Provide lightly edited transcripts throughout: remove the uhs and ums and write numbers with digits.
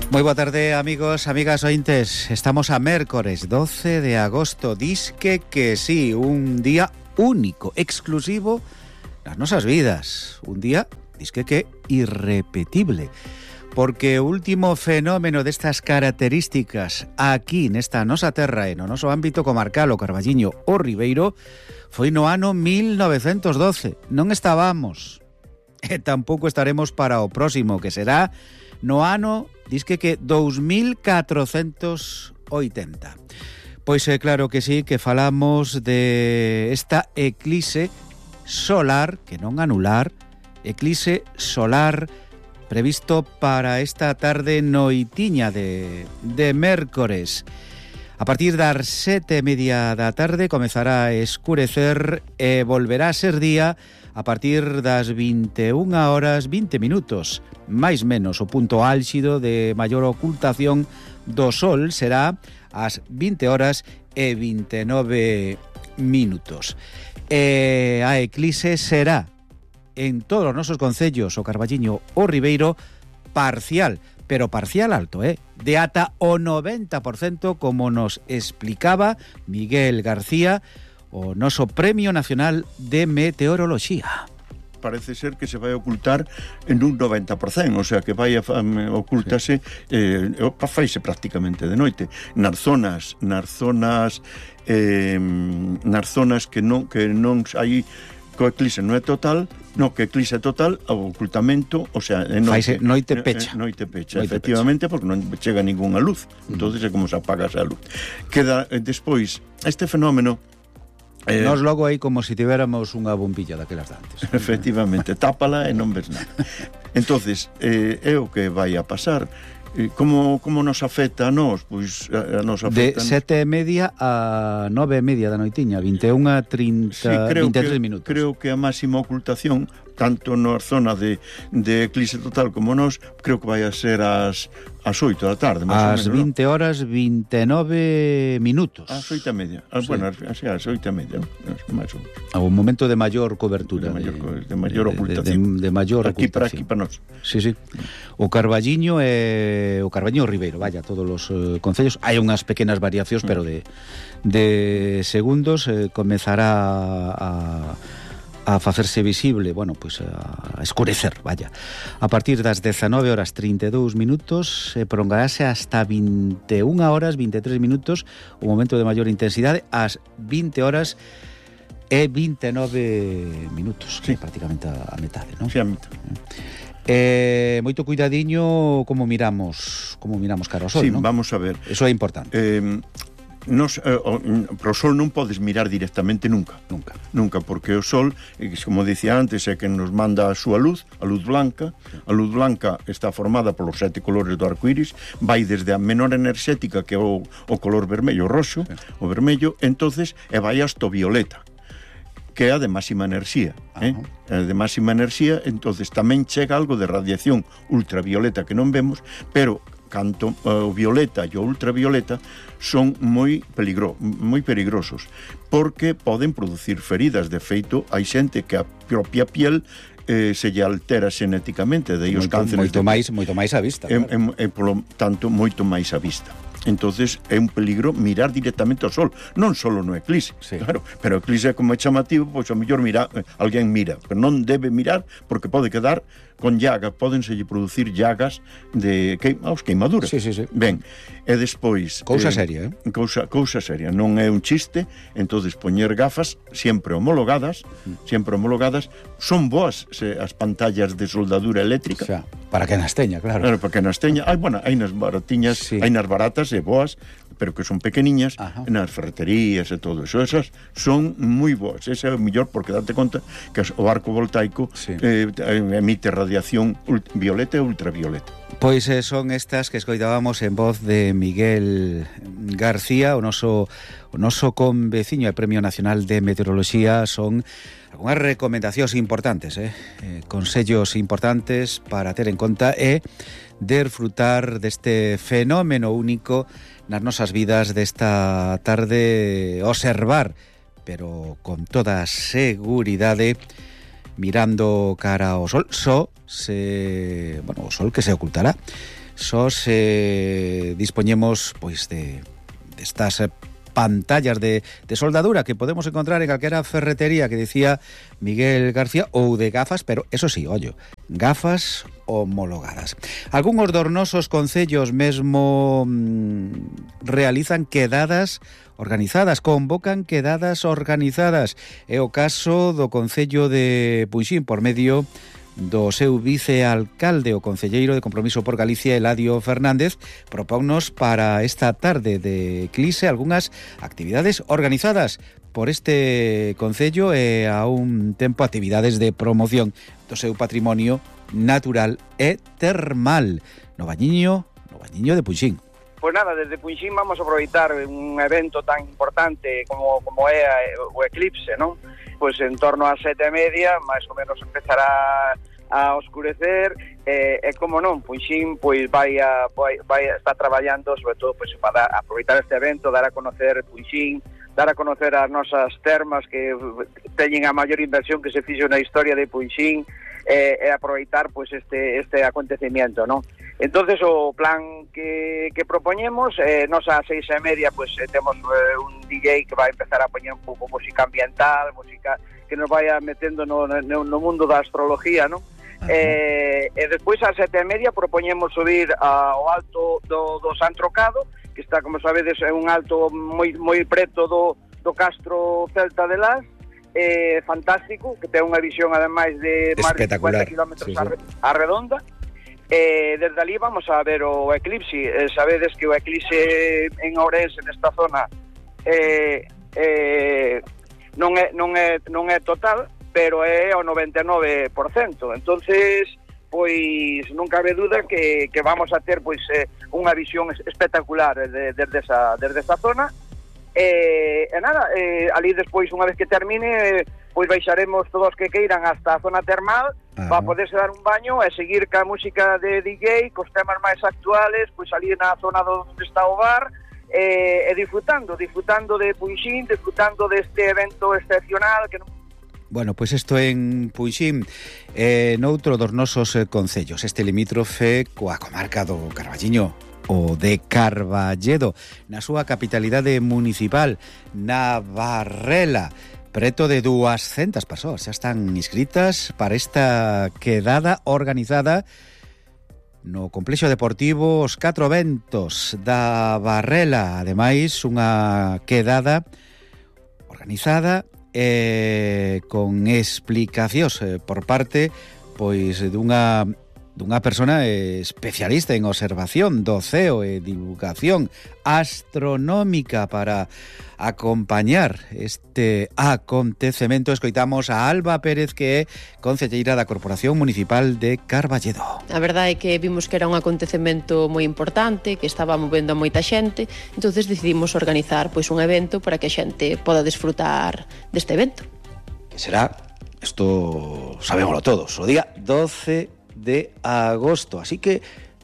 Moi boa tarde, amigos, amigas ointes. Estamos a mércores 12 de agosto. Disque que sí, un día único, exclusivo nas nosas vidas. Un día, disque que irrepetible. Porque o último fenómeno destas características aquí nesta nosa terra e no noso ámbito comarcal, o Carballiño o Ribeiro, foi no ano 1912. Non estábamos. E tampouco estaremos para o próximo, que será no ano, disque que 2480. Pois é claro que sí, que falamos de esta eclipse solar, que non anular, eclipse solar previsto para esta tarde noitiña de mércores. A partir das 7:30 da tarde comezará a escurecer e volverá a ser día a partir das 21:20. Mais menos o punto álxido de maior ocultación do sol será ás 20:29. E a eclipse será en todos os nosos concellos, o Carballiño o Ribeiro, parcial, pero parcial alto, de ata o 90%, como nos explicaba Miguel García, o noso Premio Nacional de Meteoroloxía. Parece ser que se vai ocultar en un 90%, o sea, que vai a ocultarse, faise prácticamente de noite. Nas zonas que non hai coeclipse non é total, que eclipse total, o ocultamento, o sea, faise noite pecha. Noite pecha, efectivamente, porque non chega ningunha luz. Entonces é como se apaga esa luz. Queda despois este fenómeno. Nos logo aí como se tivéramos unha bombilla daquelas de antes. Efectivamente, tápala e non ves nada. Entonces, é o que vai a pasar. Como nos afecta a nós? Pois a nos afecta... De 7:30 a 9:30 da noitiña, 21:30, sí, 23 minutos. Creo que a máxima ocultación, tanto na zona de eclipse total como nós, creo que vai a ser ás 8 da tarde, máis ou menos. Ás 20:29. Ás 8:30. Sí. Bueno, ás 8:30, máis ou menos. O momento de maior cobertura. De maior ocultación. De maior ocultación. Aquí para nós. Sí. O Carballiño e o Carballiño Ribeiro, vaya, todos os concellos. Hai unhas pequenas variacións, pero de segundos comezará a facerse visible, bueno, pois a escurecer, vaya. A partir das 19:32 prolongarase hasta 21:23 o momento de maior intensidade, ás 20:29, sí. Prácticamente a metade, non? Sí, a metade. Moito cuidadiño como miramos cara ao sol, sí, non? Vamos a ver. Eso é importante. Pro sol non podes mirar directamente nunca, porque o sol, como dicía antes, é que nos manda a súa luz, a luz blanca. A luz blanca está formada polos 7 colores do arcoíris, vai desde a menor enerxética, que é o color vermello, o roxo, o vermello, entonces e vai hasta o violeta, que é a de máxima enerxía, de máxima enerxía. Entonces tamén chega algo de radiación ultravioleta que non vemos, pero canto o violeta e o ultravioleta son moi perigrosos, porque poden producir feridas. De feito, hai xente que a propia piel se lle altera xenéticamente, de aí os cánceres moito máis á vista, claro. Polo tanto, moito máis á vista. Entonces é un peligro mirar directamente ao sol, non só no eclipse, sí. Claro, pero o eclipse como é chamativo, pois ao mellor alguén mira, pero non debe mirar, porque pode quedar con llagas, pódenselle producir llagas de queimaduras. Sí. Ben, e despois cousa seria, cousa seria, non é un chiste. Entonces poñer gafas sempre homologadas, son boas as pantallas de soldadura eléctrica. O sea, para que nas teña, claro. Para que nas teña. Hai nas baratiñas, sí. Hai nas baratas e boas, pero que son pequeniñas. Ajá. Nas ferreterías e todo eso. Esas son moi boas. Esa é o mellor, porque date conta que o arco voltaico, sí, emite radiación violeta e ultravioleta. Pois son estas que escoitábamos en voz de Miguel García, o noso conveciño e Premio Nacional de Meteoroloxía. Son algunhas recomendacións importantes, consellos importantes para ter en conta e disfrutar deste fenómeno único nas nosas vidas desta tarde. Observar, pero con toda seguridade, mirando cara ao sol, o sol que se ocultará Sos dispoñemos pois de estas pantallas de soldadura que podemos encontrar en calquera ferretería, que decía Miguel García, ou de gafas, pero eso sí, ollo, gafas homologadas. Algúns dos nosos concellos mesmo realizan quedadas organizadas, convocan quedadas organizadas. É o caso do Concello de Punxín, por medio do seu vicealcalde, o concelleiro de Compromiso por Galicia, Eladio Fernández, propónnos para esta tarde de Eclise algunhas actividades organizadas por este concello e a un tempo actividades de promoción do seu patrimonio natural e termal no Bañiño de Punxín. Pois nada, desde Punxín vamos a aproveitar un evento tan importante como é o Eclipse, non? Pois en torno ás 7:30, máis ou menos empezará a oscurecer, e como non, Punxín pois vai estar traballando sobre todo pois para aproveitar este evento, dar a conocer Punxín, dar a conocer as nosas termas que teñen a maior inversión que se fixo na historia de Punxín, e aproveitar pois este acontecimiento, non? Entonces o plan que propoñemos, nos ás 6:30 pois temos un DJ que vai empezar a poñer un pouco música ambiental, música que nos vai metendo no mundo da astrología, non? E despois ás 7:30 propoñemos subir ao alto do San Trocado, que está, como sabedes, é un alto moi preto do Castro Celta de Las, fantástico, que ten unha visión ademais de máis de 50 km a redonda. Desde ali vamos a ver o eclipse. Sabedes que o eclipse en Ourense, nesta zona, non é total, pero é o 99%. Entonces, pois non cabe duda que vamos a ter pois unha visión espectacular desde esa zona. Ali despois, unha vez que termine, pois baixaremos todos que queiran hasta a zona termal para poderse dar un baño e seguir ca música de DJ, cos temas máis actuales, pois ali na zona onde está o bar, e disfrutando de Punxín, disfrutando deste evento excepcional que non... Bueno, pois isto en Punxín, noutro dos nosos concellos, este limítrofe coa comarca do Carballiño, o de Carballedo, na súa capitalidade municipal, na Barrela. Preto de 200 persoas xa están inscritas para esta quedada organizada no complexo deportivo Os Catro Ventos da Barrela. Ademais, unha quedada organizada con explicacións por parte pois dunha persona especialista en observación do ceo e divulgación astronómica para acompañar este acontecemento. Escoitamos a Alba Pérez, que é concelleira da Corporación Municipal de Carballedo. A verdade é que vimos que era un acontecemento moi importante, que estaba movendo a moita xente, entonces decidimos organizar pois un evento para que a xente poda desfrutar deste evento. Que será, isto sabémoslo todos, o día 12 de agosto, así que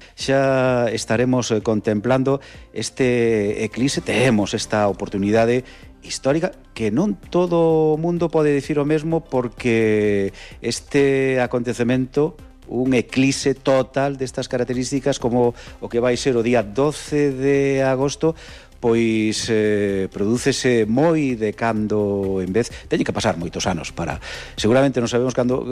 xa estaremos contemplando este eclipse. Temos esta oportunidade histórica que non todo o mundo pode dicir o mesmo, porque este acontecemento, un eclipse total destas características como o que vai ser o día 12 de agosto, pois prodúcese moi de cando en vez. Teñen que pasar moitos anos para... Seguramente non sabemos cando,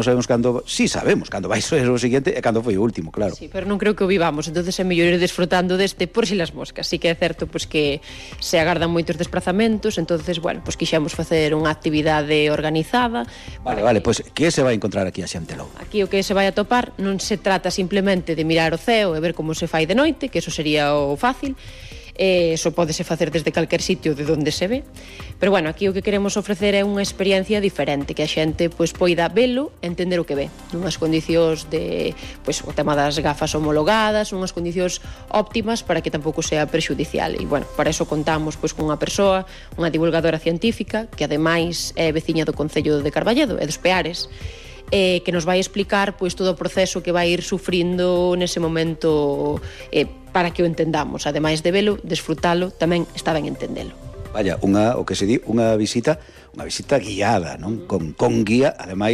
sí sabemos cando vai ser o seguinte e cando foi o último, claro. Sí, pero non creo que o vivamos, entonces é mellor ir disfrutando deste por si las moscas. Sí que é certo pois que se agardan moitos desplazamentos, entonces, bueno, pois quixemos facer unha actividade organizada. Vale, pois que se vai encontrar aquí a xente logo? Aquí o que se vai a topar non se trata simplemente de mirar o ceo e ver como se fai de noite, que eso sería o fácil. Eso pódese facer desde calquer sitio de onde se ve, pero bueno, aquí o que queremos ofrecer é unha experiencia diferente, que a xente pois poida velo, entender o que ve, nunhas condicións de, pois o tema das gafas homologadas, unhas condicións óptimas para que tampouco sea prexudicial. E bueno, para eso contamos pois con unha persoa, unha divulgadora científica, que ademais é veciña do Concello de Carballedo e dos Peares, que nos vai explicar pois todo o proceso que vai ir sufrindo nese momento, para que o entendamos. Ademais de velo, desfrutalo, tamén está ben entendelo. Vaya, o que se di, unha visita guiada, non? Con guía, ademais,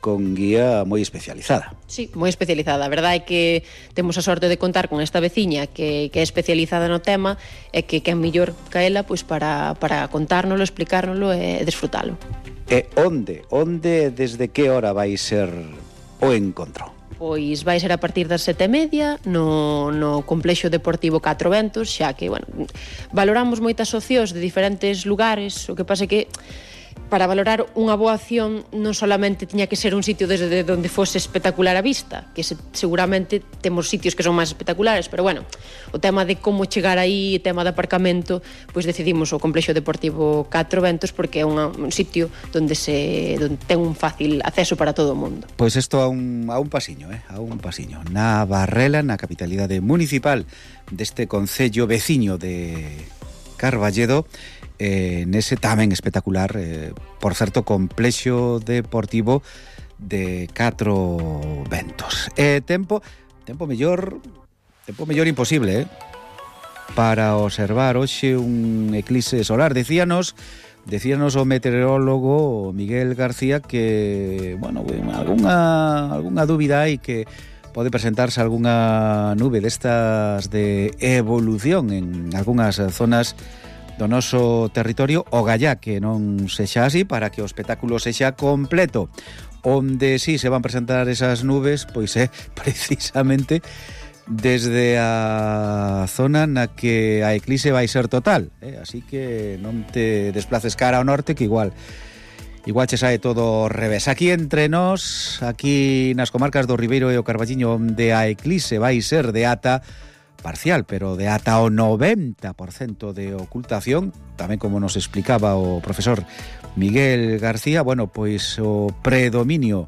con guía moi especializada. Sí, moi especializada. A verdade é que temos a sorte de contar con esta veciña que é especializada no tema e que é mellor que ela pois, para contárnoslo, explicárnoslo e desfrutalo. E onde, desde que hora vai ser o encontro? Pois vai ser a partir das 7:30 no Complexo Deportivo Catro Ventos, xa que, bueno, valoramos moitas opcións de diferentes lugares, o que pasa é que para valorar unha boa acción non solamente tiña que ser un sitio desde onde fose espectacular a vista, que seguramente temos sitios que son máis espectaculares, pero bueno, o tema de como chegar aí, o tema de aparcamento, pois decidimos o Complexo Deportivo Catro Ventos porque é un sitio onde ten un fácil acceso para todo o mundo. Pois isto a un pasiño, a un pasiño. Na Barrela, na capitalidade municipal deste concello veciño de Carballedo, nese tamén espectacular, por certo, Complexo Deportivo de Catro Ventos. Tempo mellor imposible, para observar hoxe un eclipse solar. Decíanos o meteorólogo Miguel García que, bueno, algunha dúbida hai que pode presentarse algunha nube destas de evolución en algunhas zonas do noso territorio, o gallá que non sexa así para que o espectáculo sexa completo. Onde sí se van presentar esas nubes, pois é precisamente desde a zona na que a eclipse vai ser total, así que non te desplaces cara ao norte que igual che sae todo ao revés. Aquí entre nós, aquí nas comarcas do Ribeiro e o Carballiño, onde a eclipse vai ser de ata parcial, pero de ata o 90% de ocultación, tamén como nos explicaba o profesor Miguel García, bueno, pois o predominio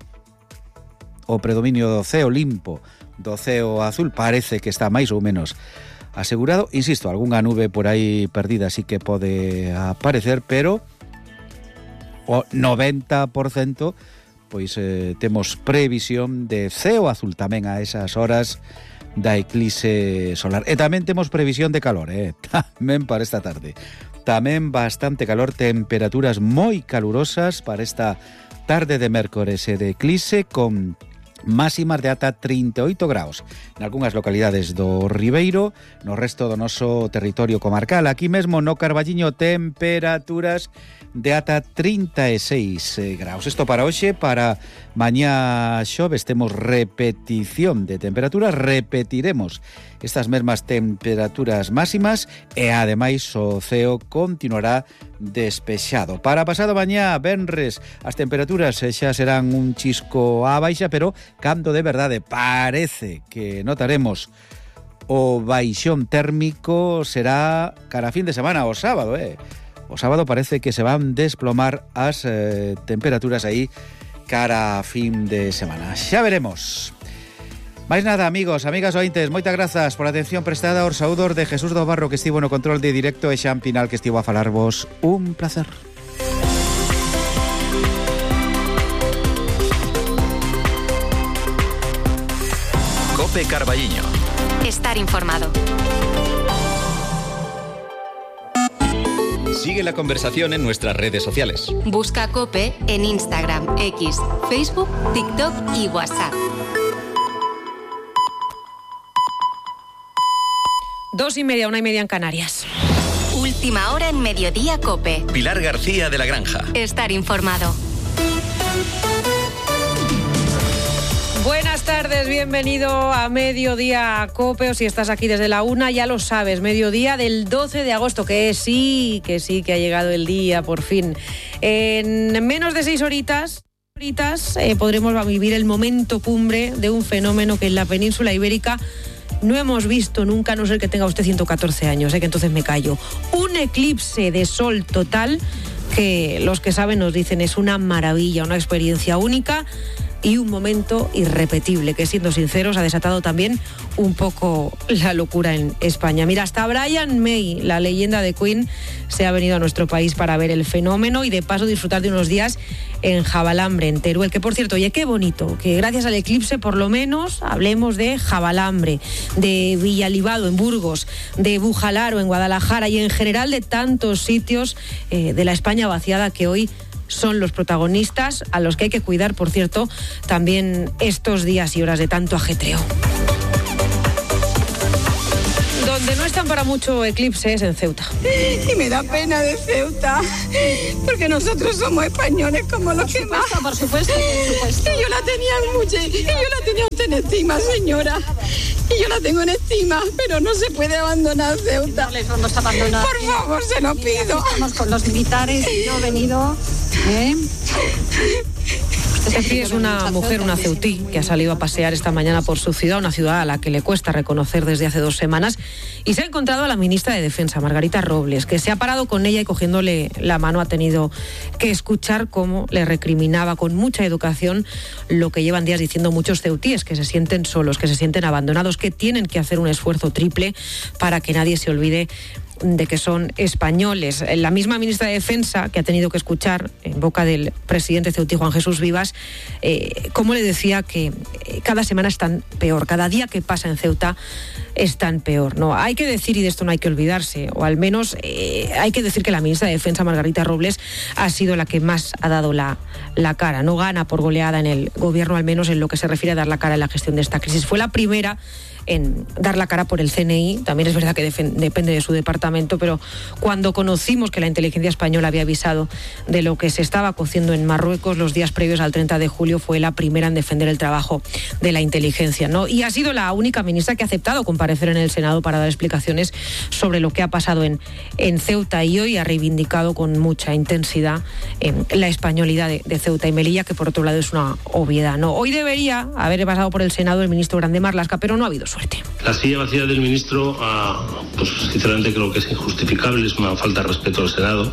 do ceo limpo, do ceo azul, parece que está máis ou menos asegurado. Insisto, algunha nube por aí perdida sí que pode aparecer, pero o 90% pois temos previsión de ceo azul tamén a esas horas da eclipse solar. E tamén temos previsión de calor, tamén para esta tarde. Tamén bastante calor, temperaturas moi calurosas para esta tarde de mércores e de eclipse, con máximas de ata 38 graus nalgúnas localidades do Ribeiro, no resto do noso territorio comarcal. Aquí mesmo no Carballiño, temperaturas de ata 36 graus. Isto para hoxe, para mañá xoves temos repetición de temperaturas, repetiremos estas mesmas temperaturas máximas e ademais o ceo continuará despexado. Para pasado mañá, venres, as temperaturas xa serán un chisco á baixa, pero cando de verdade parece que notaremos o baixón térmico será cara a fin de semana, o sábado, O sábado parece que se van desplomar as temperaturas aí cara a fin de semana. Xa veremos. Mais nada, amigos, amigas ointes, moitas grazas por a atención prestada. Os saúdos de Jesús do Barro, que estivo no control de directo, e Xan Pinal, que estivo a falarvos. Un placer. COPE Carballiño. Estar informado. Sigue la conversación en nuestras redes sociales. Busca COPE en Instagram, X, Facebook, TikTok y WhatsApp. 2:30, 1:30 en Canarias. Última hora en Mediodía COPE. Pilar García de la Granja. Estar informado. Buenas tardes, bienvenido a Mediodía COPE, o si estás aquí desde la 1, ya lo sabes, mediodía del 12 de agosto, que sí que ha llegado el día, por fin. En menos de 6 horitas podremos vivir el momento cumbre de un fenómeno que en la península ibérica no hemos visto nunca, a no ser que tenga usted 114 años, que entonces me callo. Un eclipse de sol total que los que saben nos dicen es una maravilla, una experiencia única y un momento irrepetible, que siendo sinceros ha desatado también un poco la locura en España. Mira, hasta Brian May, la leyenda de Queen, se ha venido a nuestro país para ver el fenómeno y de paso disfrutar de unos días en Javalambre, en Teruel, que por cierto, oye, qué bonito, que gracias al eclipse por lo menos hablemos de Javalambre, de Villalibado en Burgos, de Bujalaro en Guadalajara y en general de tantos sitios de la España vaciada que hoy son los protagonistas a los que hay que cuidar, por cierto, también estos días y horas de tanto ajetreo. Donde no están para mucho eclipse es en Ceuta. Y me da pena de Ceuta, porque nosotros somos españoles como los que más. Por supuesto. Y yo la tenía usted en estima, señora. Y yo la tengo en estima, pero no se puede abandonar Ceuta. No les vamos a abandonar. Por favor, se lo pido. Estamos con los militares, yo he venido. Esta es una mujer, una ceutí, que ha salido a pasear esta mañana por su ciudad, una ciudad a la que le cuesta reconocer desde hace 2 semanas, y se ha encontrado a la ministra de Defensa, Margarita Robles, que se ha parado con ella y cogiéndole la mano ha tenido que escuchar cómo le recriminaba con mucha educación lo que llevan días diciendo muchos ceutíes, que se sienten solos, que se sienten abandonados, que tienen que hacer un esfuerzo triple para que nadie se olvide de que son españoles. La misma ministra de Defensa, que ha tenido que escuchar en boca del presidente ceutí, Juan Jesús Vivas, cómo le decía que cada semana están peor, cada día que pasa en Ceuta están peor. No, hay que decir, y de esto no hay que olvidarse, o al menos hay que decir que la ministra de Defensa, Margarita Robles, ha sido la que más ha dado la cara. No gana por goleada en el gobierno, al menos en lo que se refiere a dar la cara en la gestión de esta crisis. Fue la primera en dar la cara por el CNI, también es verdad que depende de su departamento, pero cuando conocimos que la inteligencia española había avisado de lo que se estaba cociendo en Marruecos los días previos al 30 de julio, fue la primera en defender el trabajo de la inteligencia, ¿no? Y ha sido la única ministra que ha aceptado comparecer en el Senado para dar explicaciones sobre lo que ha pasado en Ceuta, y hoy ha reivindicado con mucha intensidad la españolidad de Ceuta y Melilla, que por otro lado es una obviedad, ¿no? Hoy debería haber pasado por el Senado el ministro Grande Marlaska, pero no ha habido suerte. La silla vacía del ministro, pues sinceramente creo que es injustificable, es una falta de respeto al Senado,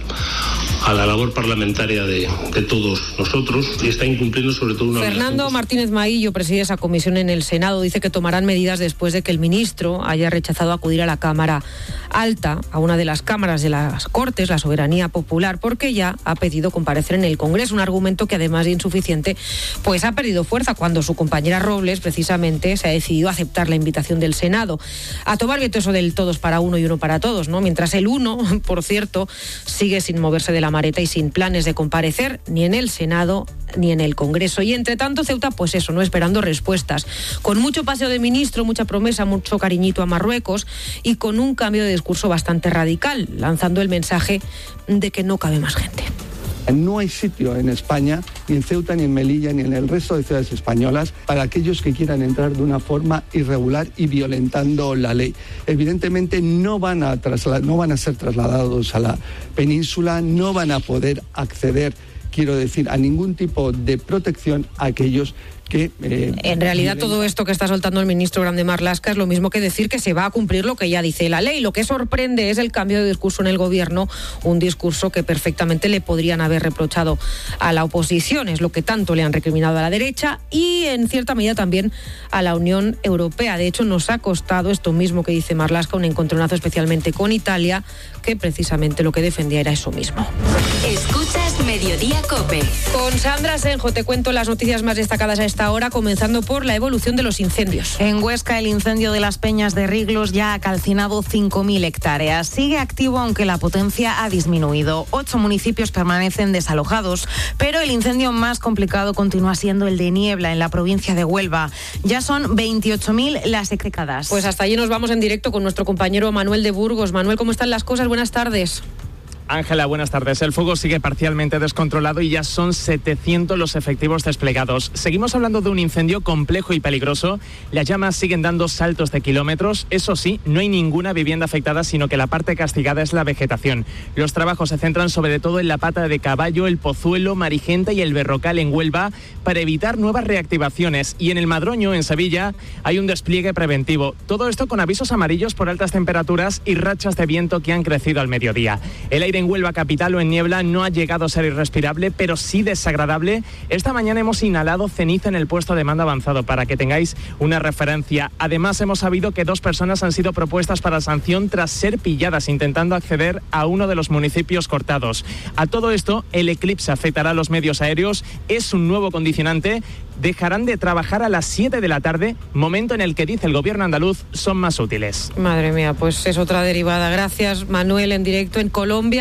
a la labor parlamentaria de todos nosotros, y está incumpliendo sobre todo una... Fernando Martínez Maillo preside esa comisión en el Senado, dice que tomarán medidas después de que el ministro haya rechazado acudir a la Cámara Alta, a una de las cámaras de las Cortes, la Soberanía Popular, porque ya ha pedido comparecer en el Congreso, un argumento que además de insuficiente, pues ha perdido fuerza cuando su compañera Robles precisamente se ha decidido a aceptar la invitación del Senado a tomar viento eso del todos para uno y uno para todos, ¿no? Mientras el uno, por cierto, sigue sin moverse de la maleta y sin planes de comparecer ni en el Senado ni en el Congreso. Y entre tanto Ceuta, pues eso, no esperando respuestas, con mucho paseo de ministro, mucha promesa, mucho cariñito a Marruecos y con un cambio de discurso bastante radical, lanzando el mensaje de que no cabe más gente. No hay sitio en España, ni en Ceuta, ni en Melilla, ni en el resto de ciudades españolas, para aquellos que quieran entrar de una forma irregular y violentando la ley. Evidentemente no van a ser trasladados a la península, no van a poder acceder, quiero decir, a ningún tipo de protección a aquellos que... en realidad todo esto que está soltando el ministro Grande Marlaska es lo mismo que decir que se va a cumplir lo que ya dice la ley. Lo que sorprende es el cambio de discurso en el gobierno, un discurso que perfectamente le podrían haber reprochado a la oposición, es lo que tanto le han recriminado a la derecha y en cierta medida también a la Unión Europea. De hecho, nos ha costado esto mismo que dice Marlaska, un encontronazo especialmente con Italia, que precisamente lo que defendía era eso mismo. Escuchas Mediodía COPE. Con Sandra Senjo te cuento las noticias más destacadas a esta hora, comenzando por la evolución de los incendios. En Huesca, el incendio de las Peñas de Riglos ya ha calcinado 5.000 hectáreas. Sigue activo, aunque la potencia ha disminuido. 8 municipios permanecen desalojados, pero el incendio más complicado continúa siendo el de Niebla, en la provincia de Huelva. Ya son 28.000 las hectáreas. Pues hasta allí nos vamos en directo con nuestro compañero Manuel de Burgos. Manuel, ¿cómo están las cosas? Buenas tardes. Ángela, buenas tardes. El fuego sigue parcialmente descontrolado y ya son 700 los efectivos desplegados. Seguimos hablando de un incendio complejo y peligroso. Las llamas siguen dando saltos de kilómetros. Eso sí, no hay ninguna vivienda afectada, sino que la parte castigada es la vegetación. Los trabajos se centran sobre todo en la Pata de Caballo, el Pozuelo, Marigenta y el Berrocal en Huelva para evitar nuevas reactivaciones. Y en el Madroño, en Sevilla, hay un despliegue preventivo. Todo esto con avisos amarillos por altas temperaturas y rachas de viento que han crecido al mediodía. El aire en Huelva capital o en Niebla no ha llegado a ser irrespirable, pero sí desagradable. Esta mañana hemos inhalado ceniza en el puesto de mando avanzado, para que tengáis una referencia. Además, hemos sabido que 2 personas han sido propuestas para sanción tras ser pilladas intentando acceder a uno de los municipios cortados. A todo esto, el eclipse afectará a los medios aéreos. Es un nuevo condicionante. Dejarán de trabajar a las 7 de la tarde, momento en el que dice el gobierno andaluz son más útiles. Madre mía, pues es otra derivada. Gracias, Manuel, en directo en Colombia.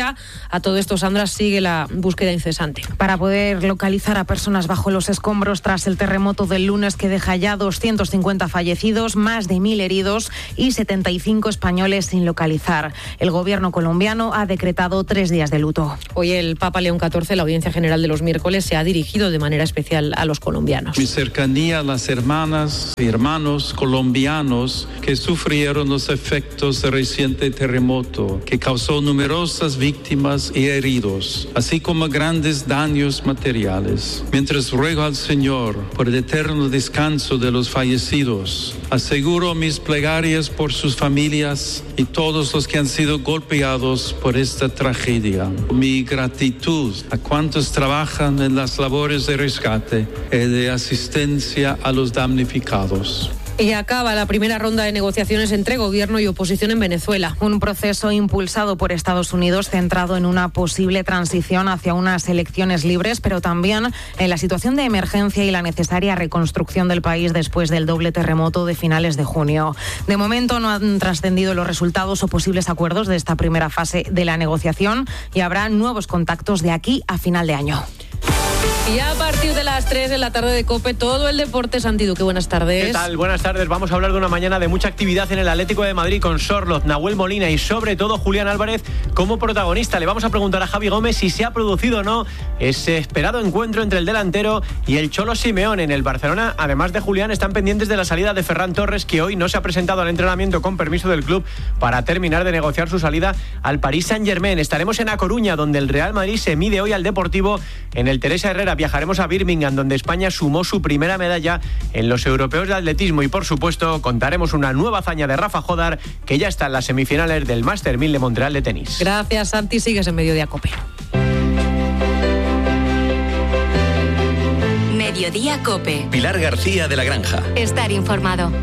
día. A todo esto, Sandra, sigue la búsqueda incesante. Para poder localizar a personas bajo los escombros tras el terremoto del lunes que deja ya 250 fallecidos, más de 1.000 heridos y 75 españoles sin localizar. El gobierno colombiano ha decretado 3 días de luto. Hoy el Papa León XIV, la audiencia general de los miércoles, se ha dirigido de manera especial a los colombianos. Mi cercanía a las hermanas y hermanos colombianos que sufrieron los efectos del reciente terremoto, que causó numerosas víctimas y heridos, así como grandes daños materiales. Mientras ruego al Señor por el eterno descanso de los fallecidos, aseguro mis plegarias por sus familias y todos los que han sido golpeados por esta tragedia. Mi gratitud a cuantos trabajan en las labores de rescate y de asistencia a los damnificados. Y acaba la primera ronda de negociaciones entre gobierno y oposición en Venezuela. Un proceso impulsado por Estados Unidos centrado en una posible transición hacia unas elecciones libres, pero también en la situación de emergencia y la necesaria reconstrucción del país después del doble terremoto de finales de junio. De momento no han trascendido los resultados o posibles acuerdos de esta primera fase de la negociación y habrá nuevos contactos de aquí a final de año. Y a partir de las 3 de la tarde de COPE, todo el deporte. Santi Duque, buenas tardes. ¿Qué tal? Buenas tardes. Vamos a hablar de una mañana de mucha actividad en el Atlético de Madrid con Sorloz, Nahuel Molina y sobre todo Julián Álvarez como protagonista. Le vamos a preguntar a Javi Gómez si se ha producido o no ese esperado encuentro entre el delantero y el Cholo Simeone. En el Barcelona, además de Julián, están pendientes de la salida de Ferran Torres, que hoy no se ha presentado al entrenamiento con permiso del club para terminar de negociar su salida al Paris Saint-Germain. Estaremos en A Coruña, donde el Real Madrid se mide hoy al Deportivo en el Teresa Herrera. Viajaremos a Birmingham, donde España sumó su primera medalla en los europeos de atletismo y, por supuesto, contaremos una nueva hazaña de Rafa Jodar, que ya está en las semifinales del Master 1000 de Montreal de tenis. Gracias, Santi. Sigues en Mediodía COPE. Mediodía COPE. Pilar García de la Granja. Estar informado.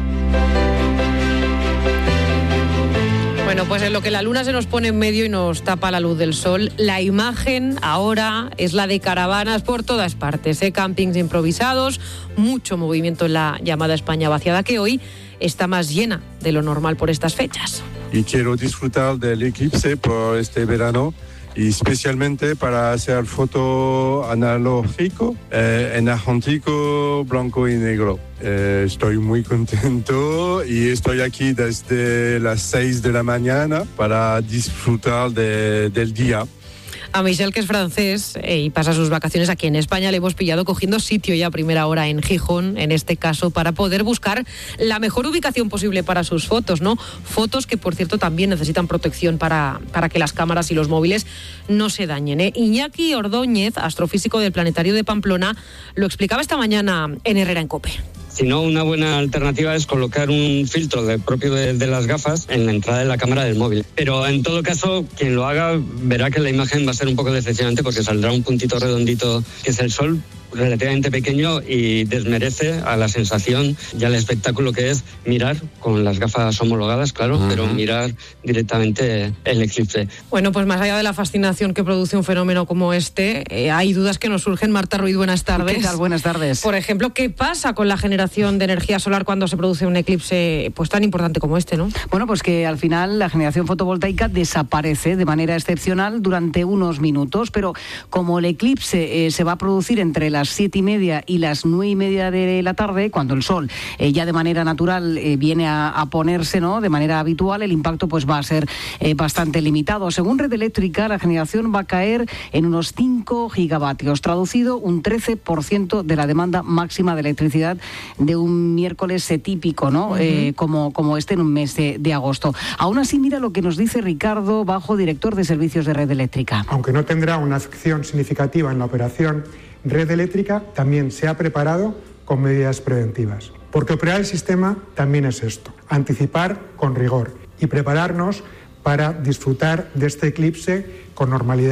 Bueno, pues en lo que la luna se nos pone en medio y nos tapa la luz del sol, la imagen ahora es la de caravanas por todas partes, campings improvisados, mucho movimiento en la llamada España vaciada, que hoy está más llena de lo normal por estas fechas. Y quiero disfrutar del eclipse por este verano, y especialmente para hacer foto analógico en argentino, blanco y negro. Estoy muy contento y estoy aquí desde las 6 de la mañana para disfrutar del día. A Michel, que es francés y pasa sus vacaciones aquí en España, le hemos pillado cogiendo sitio ya a primera hora en Gijón, en este caso, para poder buscar la mejor ubicación posible para sus fotos, ¿no? Fotos que, por cierto, también necesitan protección para que las cámaras y los móviles no se dañen, Iñaki Ordóñez, astrofísico del Planetario de Pamplona, lo explicaba esta mañana en Herrera en COPE. Si no, una buena alternativa es colocar un filtro propio de las gafas en la entrada de la cámara del móvil. Pero en todo caso, quien lo haga verá que la imagen va a ser un poco decepcionante porque saldrá un puntito redondito que es el sol, relativamente pequeño, y desmerece a la sensación y al espectáculo que es mirar con las gafas homologadas, claro, pero mirar directamente el eclipse. Bueno, pues más allá de la fascinación que produce un fenómeno como este, hay dudas que nos surgen. Marta Ruiz, buenas tardes. ¿Qué tal? Buenas tardes. Por ejemplo, ¿qué pasa con la generación de energía solar cuando se produce un eclipse pues tan importante como este, no? Bueno, pues que al final la generación fotovoltaica desaparece de manera excepcional durante unos minutos, pero como el eclipse se va a producir entre las 7:30 y las 9:30 de la tarde, cuando el sol ya de manera natural viene a ponerse, ¿no?, de manera habitual, el impacto pues va a ser bastante limitado. Según Red Eléctrica, la generación va a caer en unos 5 gigavatios, traducido un 13% de la demanda máxima de electricidad de un miércoles típico, ¿no? Como este en un mes de agosto. Aún así, mira lo que nos dice Ricardo Bajo, director de servicios de Red Eléctrica. Aunque no tendrá una afección significativa en la operación, Red Eléctrica también se ha preparado con medidas preventivas. Porque operar el sistema también es esto, anticipar con rigor y prepararnos para disfrutar de este eclipse con normalidad.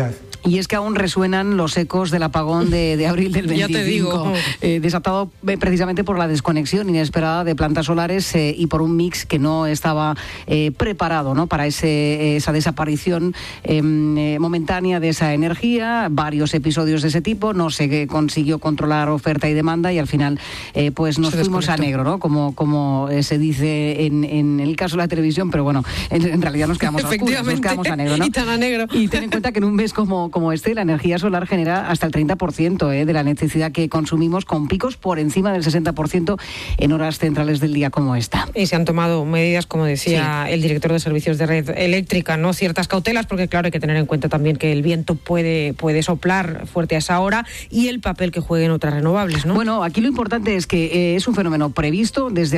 Y es que aún resuenan los ecos del apagón de abril del 25, Ya te digo. Desatado precisamente por la desconexión inesperada de plantas solares y por un mix que no estaba preparado, ¿no?, para esa desaparición momentánea de esa energía. Varios episodios de ese tipo, no se consiguió controlar oferta y demanda y al final pues nos fuimos a negro, ¿no?, como se dice en el caso de la televisión, pero bueno, en realidad nos quedamos a oscuras, nos quedamos a negro, ¿no? Y tan a negro. Y ten en cuenta que en un mes como este, la energía solar genera hasta el 30% de la electricidad que consumimos, con picos por encima del 60% en horas centrales del día como esta. Y se han tomado medidas, como decía el director de Servicios de Red Eléctrica, ¿no?, ciertas cautelas, porque claro, hay que tener en cuenta también que el viento puede soplar fuerte a esa hora y el papel que jueguen otras renovables, ¿no? Bueno, aquí lo importante es que es un fenómeno previsto desde